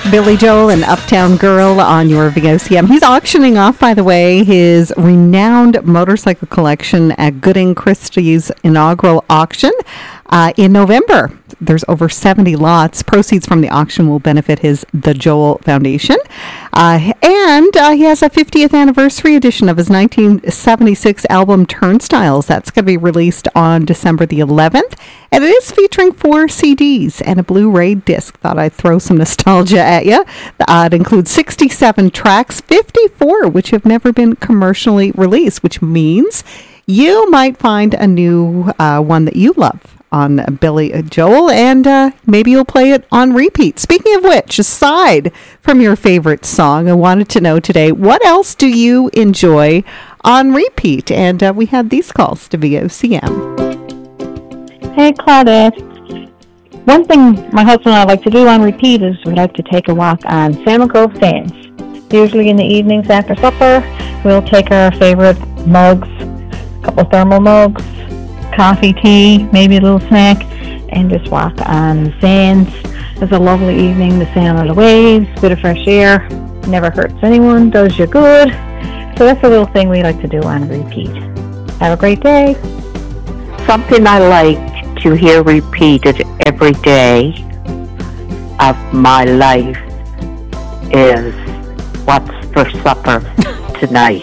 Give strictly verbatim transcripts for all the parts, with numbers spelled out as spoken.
Billy Joel and Uptown Girl on your V O C M. He's auctioning off, by the way, his renowned motorcycle collection at Gooding Christie's inaugural auction uh, in November. There's over seventy lots. Proceeds from the auction will benefit his The Joel Foundation. Uh, and uh, he has a fiftieth anniversary edition of his nineteen seventy-six album Turnstiles. That's going to be released on December the eleventh. And it is featuring four C Ds and a Blu-ray disc. Thought I'd throw some nostalgia at you. Uh, it includes sixty-seven tracks, fifty-four which have never been commercially released, which means you might find a new uh, one that you love on Billy Joel, and uh, maybe you'll play it on repeat. Speaking of which, aside from your favorite song, I wanted to know today, what else do you enjoy on repeat? And uh, we had these calls to V O C M. Hey, Claudette. One thing my husband and I like to do on repeat is we like to take a walk on Salmon Grove Sands. Usually in the evenings after supper, we'll take our favorite mugs, a couple of thermal mugs, coffee, tea, maybe a little snack, and just walk on the sands. It's a lovely evening, the sound of the waves, bit of fresh air, never hurts anyone, does you good. So that's a little thing we like to do on repeat. Have a great day. Something I like to hear repeated every day of my life is what's for supper tonight.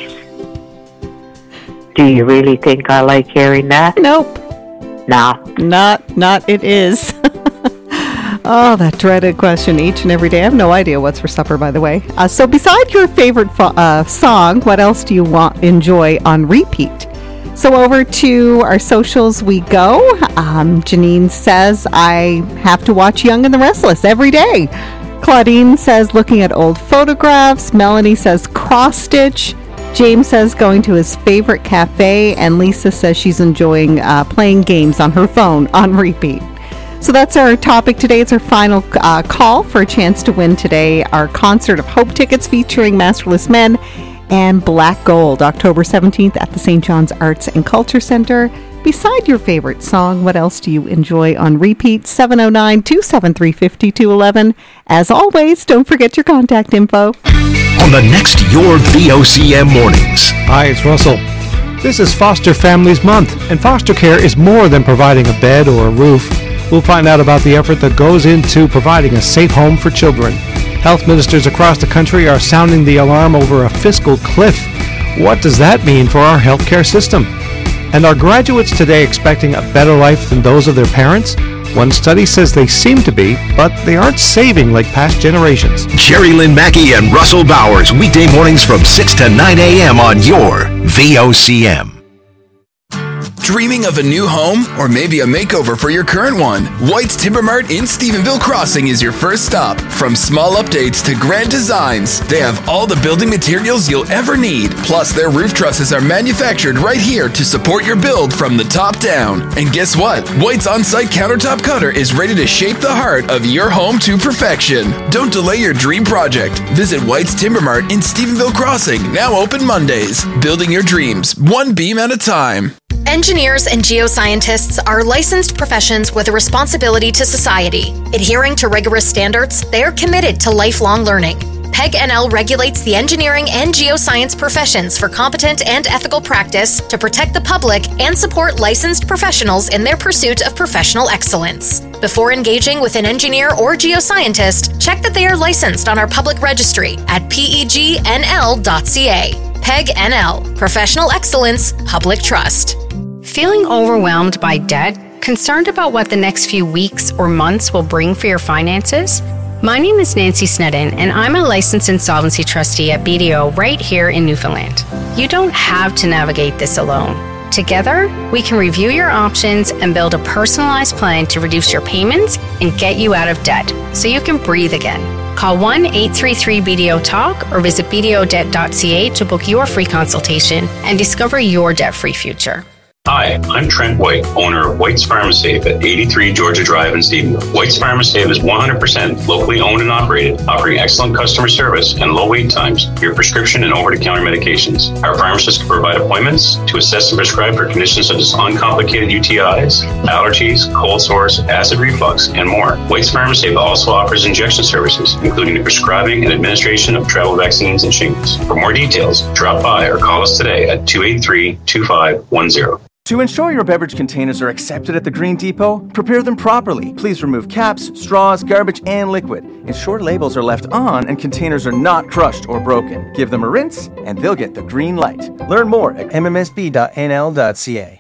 Do you really think I like hearing that? Nope. Nah. Not, not it is. Oh, that dreaded question each and every day. I have no idea what's for supper, by the way. Uh, so besides your favorite fo- uh, song, what else do you want enjoy on repeat? So over to our socials we go. Um, Janine says, I have to watch Young and the Restless every day. Claudine says, looking at old photographs. Melanie says, cross-stitch. James says going to his favorite cafe, and Lisa says she's enjoying uh, playing games on her phone on repeat. So that's our topic today. It's our final uh, call for a chance to win today our Concert of Hope tickets featuring Masterless Men and Black Gold, October seventeenth at the Saint John's Arts and Culture Center. Beside your favorite song, what else do you enjoy on repeat? seven oh nine, two seven three, five two one one. As always, don't forget your contact info. On the next Your V O C M Mornings. Hi, it's Russell. This is Foster Families Month, and foster care is more than providing a bed or a roof. We'll find out about the effort that goes into providing a safe home for children. Health ministers across the country are sounding the alarm over a fiscal cliff. What does that mean for our healthcare system? And are graduates today expecting a better life than those of their parents? One study says they seem to be, but they aren't saving like past generations. Jerry Lynn Mackey and Russell Bowers, weekday mornings from six to nine a.m. on your V O C M. Dreaming of a new home or maybe a makeover for your current one? White's Timber Mart in Stephenville Crossing is your first stop. From small updates to grand designs, they have all the building materials you'll ever need. Plus, their roof trusses are manufactured right here to support your build from the top down. And guess what? White's on-site countertop cutter is ready to shape the heart of your home to perfection. Don't delay your dream project. Visit White's Timber Mart in Stephenville Crossing, now open Mondays. Building your dreams, one beam at a time. Engineers and geoscientists are licensed professions with a responsibility to society. Adhering to rigorous standards, they are committed to lifelong learning. PEG N L regulates the engineering and geoscience professions for competent and ethical practice to protect the public and support licensed professionals in their pursuit of professional excellence. Before engaging with an engineer or geoscientist, check that they are licensed on our public registry at P E G N L dot C A. PEG N L, Professional Excellence, Public Trust. Feeling overwhelmed by debt? Concerned about what the next few weeks or months will bring for your finances? My name is Nancy Snedden, and I'm a licensed insolvency trustee at B D O right here in Newfoundland. You don't have to navigate this alone. Together, we can review your options and build a personalized plan to reduce your payments and get you out of debt so you can breathe again. Call one eight three three B D O talk or visit B D O debt dot C A to book your free consultation and discover your debt-free future. Hi, I'm Trent White, owner of White's Pharmasafe at eighty-three Georgia Drive in Stephenville. White's Pharmasafe is one hundred percent locally owned and operated, offering excellent customer service and low wait times for your prescription and over-the-counter medications. Our pharmacists can provide appointments to assess and prescribe for conditions such as uncomplicated U T Is, allergies, cold sores, acid reflux, and more. White's Pharmasafe also offers injection services, including the prescribing and administration of travel vaccines and shingles. For more details, drop by or call us today at two eight three, two five one zero. To ensure your beverage containers are accepted at the Green Depot, prepare them properly. Please remove caps, straws, garbage, and liquid. Ensure labels are left on and containers are not crushed or broken. Give them a rinse, and they'll get the green light. Learn more at m m s b dot n l dot c a.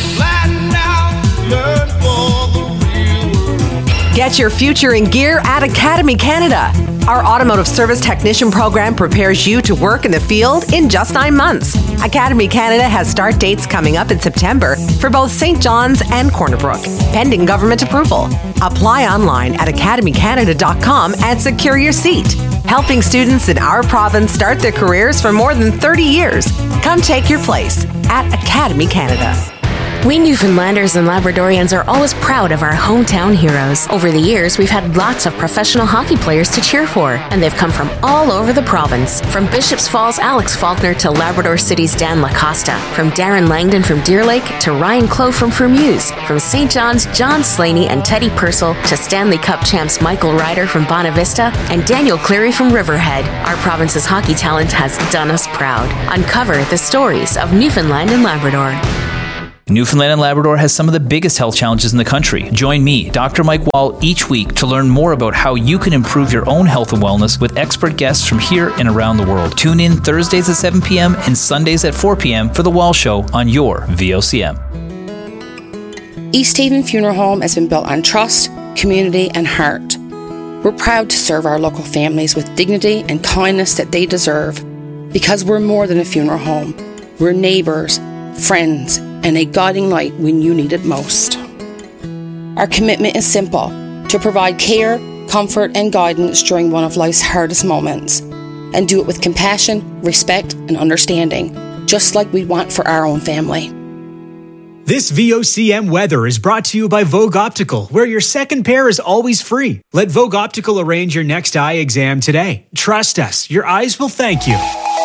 Get your future in gear at Academy Canada. Our automotive service technician program prepares you to work in the field in just nine months. Academy Canada has start dates coming up in September for both Saint John's and Corner Brook, pending government approval. Apply online at academy canada dot com and secure your seat. Helping students in our province start their careers for more than thirty years. Come take your place at Academy Canada. We Newfoundlanders and Labradorians are always proud of our hometown heroes. Over the years, we've had lots of professional hockey players to cheer for, and they've come from all over the province. From Bishops Falls' Alex Faulkner to Labrador City's Dan Lacosta, from Darren Langdon from Deer Lake to Ryan Clough from Fermuse, from Saint John's John Slaney and Teddy Purcell to Stanley Cup champs Michael Ryder from Bonavista and Daniel Cleary from Riverhead. Our province's hockey talent has done us proud. Uncover the stories of Newfoundland and Labrador. Newfoundland and Labrador has some of the biggest health challenges in the country. Join me, Doctor Mike Wall, each week to learn more about how you can improve your own health and wellness with expert guests from here and around the world. Tune in Thursdays at seven p.m. and Sundays at four p.m. for The Wall Show on your V O C M. East Haven Funeral Home has been built on trust, community, and heart. We're proud to serve our local families with dignity and kindness that they deserve, because we're more than a funeral home. We're neighbours, friends, and a guiding light when you need it most. Our commitment is simple: to provide care, comfort, and guidance during one of life's hardest moments, and do it with compassion, respect, and understanding, just like we want for our own family. This V O C M weather is brought to you by Vogue Optical, where your second pair is always free. Let Vogue Optical arrange your next eye exam today. Trust us, your eyes will thank you.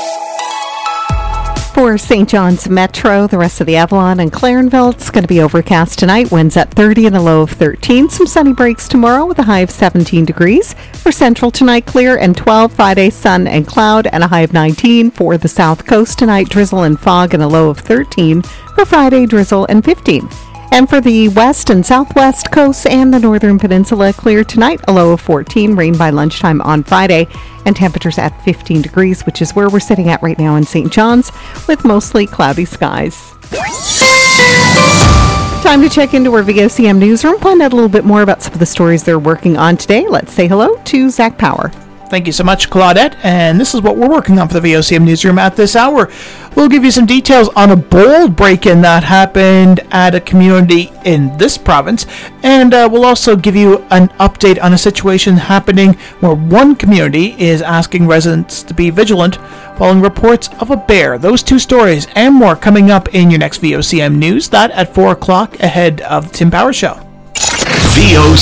For Saint John's Metro, the rest of the Avalon and Clarenville, it's going to be overcast tonight. Winds at thirty and a low of thirteen. Some sunny breaks tomorrow with a high of seventeen degrees. For Central tonight, clear and twelve. Friday, sun and cloud and a high of nineteen. For the South Coast tonight, drizzle and fog and a low of thirteen. For Friday, drizzle and fifteen. And for the west and southwest coasts and the northern peninsula, clear tonight, a low of fourteen, rain by lunchtime on Friday, and temperatures at fifteen degrees, which is where we're sitting at right now in Saint John's, with mostly cloudy skies. Time to check into our V O C M newsroom, find out a little bit more about some of the stories they're working on today. Let's say hello to Zach Power. Thank you so much, Claudette. And this is what we're working on for the V O C M newsroom at this hour. We'll give you some details on a bold break-in that happened at a community in this province. And uh, we'll also give you an update on a situation happening where one community is asking residents to be vigilant following reports of a bear. Those two stories and more coming up in your next V O C M news. That at four o'clock ahead of the Tim Power Show. V O